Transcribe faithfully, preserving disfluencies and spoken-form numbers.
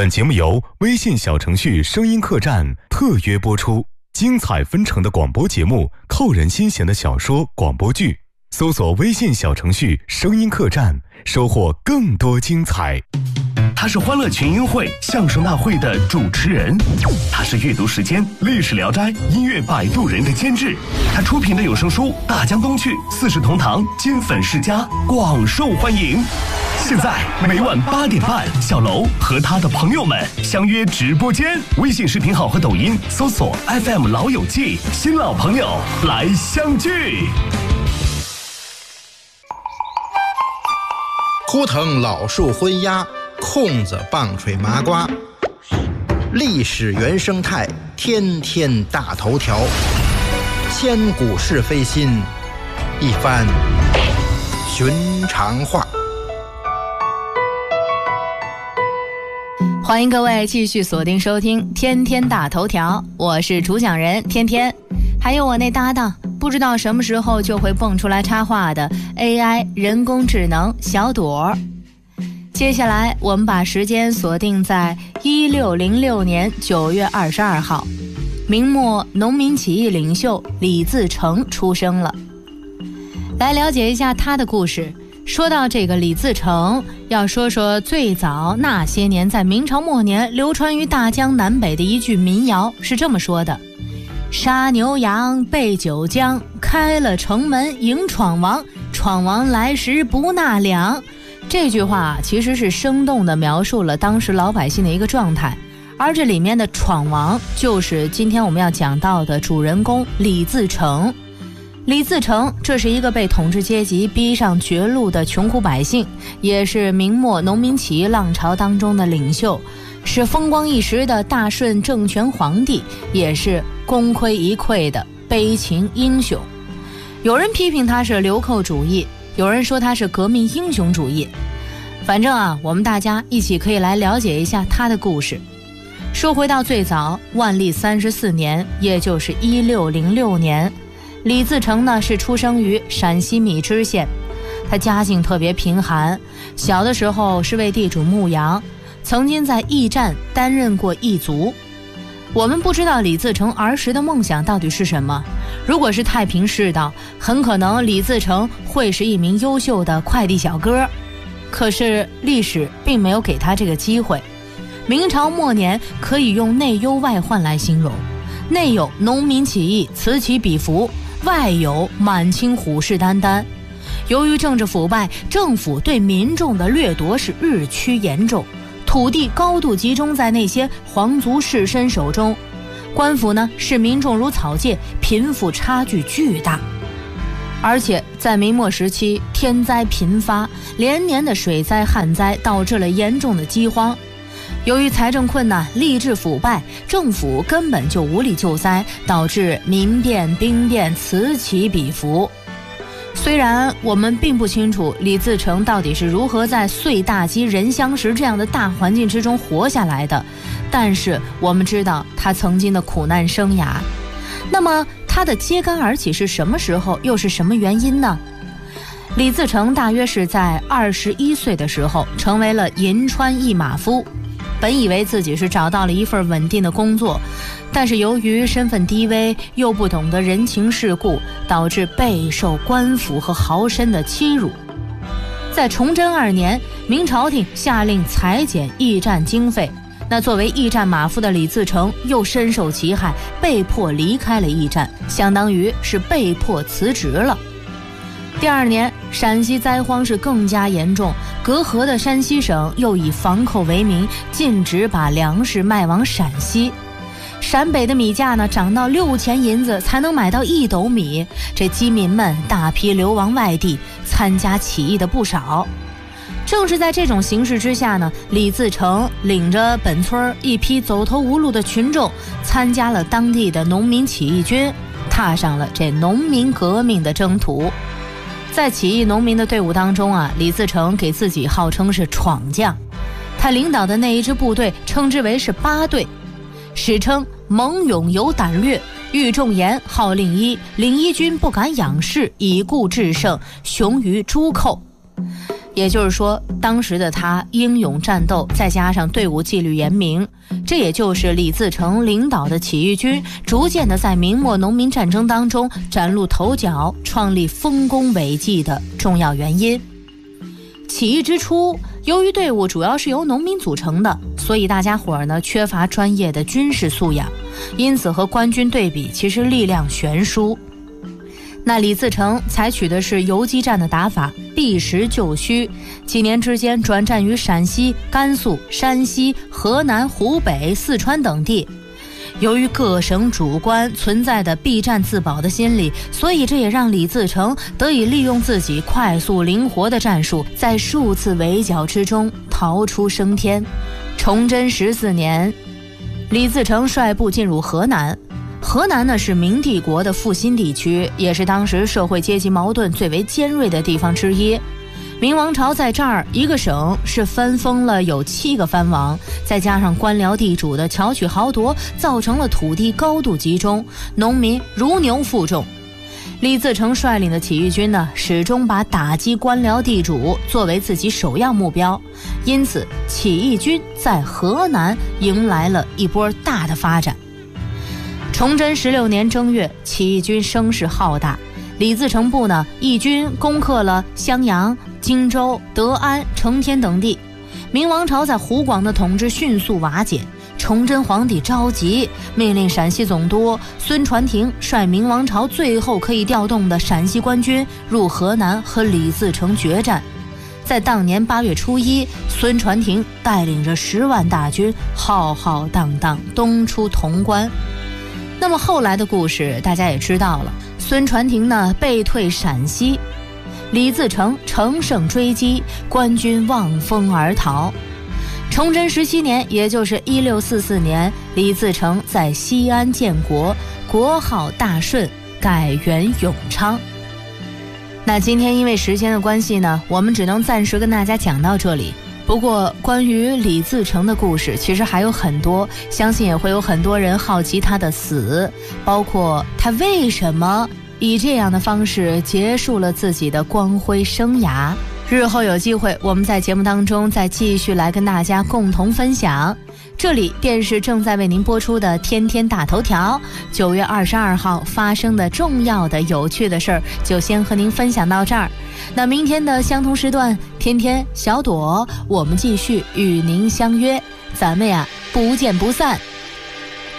本节目由微信小程序声音客栈特约播出，精彩纷呈的广播节目，扣人心弦的小说广播剧，搜索微信小程序声音客栈，收获更多精彩。 他是欢乐群英会相声大会的主持人，他是阅读时间历史聊斋音乐摆渡人的监制，他出品的有声书大江东去四世同堂金粉世家广受欢迎。现在每晚八点半，小楼和他的朋友们相约直播间，微信视频号和抖音搜索 F M 老友记，新老朋友来相聚。 枯藤老树昏鸦，空子棒槌麻瓜，历史原生态，天天大头条，千古是非心，一番寻常话。 欢迎各位继续锁定收听天天大头条，我是主讲人天天，还有我那搭档不知道什么时候就会蹦出来插话的 A I 人工智能小朵。接下来我们把时间锁定在一六零六年九月二十二号，明末农民起义领袖李自成出生了。来了解一下他的故事。说到这个李自成，要说说最早那些年在明朝末年流传于大江南北的一句民谣，是这么说的：杀牛羊备酒浆，开了城门迎闯王，闯王来时不纳粮。这句话其实是生动地描述了当时老百姓的一个状态，而这里面的闯王就是今天我们要讲到的主人公李自成。李自成这是一个被统治阶级逼上绝路的穷苦百姓，也是明末农民起义浪潮当中的领袖，是风光一时的大顺政权皇帝，也是功亏一篑的悲情英雄。有人批评他是流寇主义，有人说他是革命英雄主义。反正啊，我们大家一起可以来了解一下他的故事。说回到最早，万历三十四年，也就是一六零六年，李自成呢是出生于陕西米脂县，他家境特别贫寒，小的时候是为地主牧羊，曾经在驿站担任过驿卒。我们不知道李自成儿时的梦想到底是什么，如果是太平世道，很可能李自成会是一名优秀的快递小哥，可是历史并没有给他这个机会。明朝末年可以用内忧外患来形容，内有农民起义此起彼伏，外有满清虎视眈眈。由于政治腐败，政府对民众的掠夺是日趋严重，土地高度集中在那些皇族士绅手中，官府呢视民众如草芥，贫富差距巨大。而且在明末时期，天灾频发，连年的水灾旱灾导致了严重的饥荒。由于财政困难，吏治腐败，政府根本就无力救灾，导致民变兵变此起彼伏。虽然我们并不清楚李自成到底是如何在岁大饥人相食这样的大环境之中活下来的，但是我们知道他曾经的苦难生涯。那么他的揭竿而起是什么时候，又是什么原因呢？李自成大约是在二十一岁的时候成为了银川驿马夫，本以为自己是找到了一份稳定的工作，但是由于身份低微，又不懂得人情世故，导致备受官府和豪绅的欺辱。在崇祯二年，明朝廷下令裁减驿站经费，那作为驿站马夫的李自成又深受其害，被迫离开了驿站，相当于是被迫辞职了。第二年，陕西灾荒是更加严重，隔河的山西省又以防寇为名，禁止把粮食卖往陕西。陕北的米价呢涨到六钱银子才能买到一斗米，这饥民们大批流亡外地，参加起义的不少。正是在这种形势之下呢，李自成领着本村一批走投无路的群众，参加了当地的农民起义军，踏上了这农民革命的征途。在起义农民的队伍当中啊，李自成给自己号称是闯将，他领导的那一支部队称之为是八队，史称猛勇有胆略，欲重严，号令一，领一军不敢仰视，以故制胜，雄于诸寇。 也就是说，当时的他英勇战斗，再加上队伍纪律严明，这也就是李自成领导的起义军逐渐的在明末农民战争当中崭露头角，创立丰功伟绩的重要原因。起义之初，由于队伍主要是由农民组成的，所以大家伙儿呢缺乏专业的军事素养，因此和官军对比，其实力量悬殊。那李自成采取的是游击战的打法，避实就虚，几年之间转战于陕西、甘肃、山西、河南、湖北、四川等地。由于各省主官存在的避战自保的心理，所以这也让李自成得以利用自己快速灵活的战术，在数次围剿之中逃出升天。崇祯十四年，李自成率部进入河南。河南呢是明帝国的复兴地区，也是当时社会阶级矛盾最为尖锐的地方之一。明王朝在这儿一个省是分封了有七个藩王，再加上官僚地主的巧取豪夺，造成了土地高度集中，农民如牛负重。李自成率领的起义军呢，始终把打击官僚地主作为自己首要目标，因此起义军在河南迎来了一波大的发展。崇祯十六年正月，起义军声势浩大，李自成部呢义军攻克了襄阳、荆州、德安、承天等地。明王朝在湖广的统治迅速瓦解，崇祯皇帝着急，命令陕西总督孙传庭率明王朝最后可以调动的陕西官军入河南和李自成决战。在当年八月初一，孙传庭带领着十万大军浩浩荡荡东出潼关。那么后来的故事大家也知道了，孙传庭呢被退陕西，李自成乘胜追击，官军望风而逃。崇祯十七年，也就是一六四四年，李自成在西安建国，国号大顺，改元永昌。那今天因为时间的关系呢，我们只能暂时跟大家讲到这里。不过关于李自成的故事其实还有很多，相信也会有很多人好奇他的死，包括他为什么以这样的方式结束了自己的光辉生涯。日后有机会我们在节目当中再继续来跟大家共同分享。这里便是正在为您播出的天天大头条，九月二十二号发生的重要的有趣的事儿就先和您分享到这儿。那明天的相同时段，天天小朵我们继续与您相约，咱们呀不见不散。